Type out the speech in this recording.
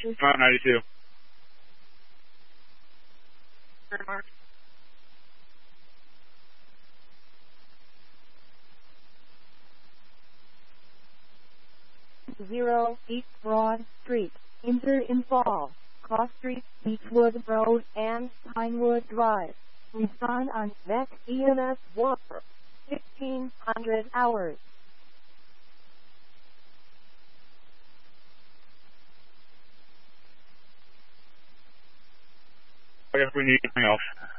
Route 92. Mark. 0 East Broad Street, enter in Fall, Cross Street, Beechwood Road, and Pinewood Drive. Respond on VEC EMS Whopper, 1600 hours. I guess we need anything else.